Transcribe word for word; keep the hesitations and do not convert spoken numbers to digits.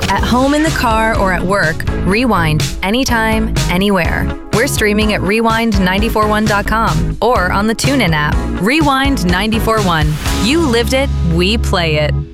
At home, in the car, or at work, Rewind anytime, anywhere. We're streaming at rewind nine four one dot com or on the TuneIn app. Rewind nine four one. You lived it, we play it.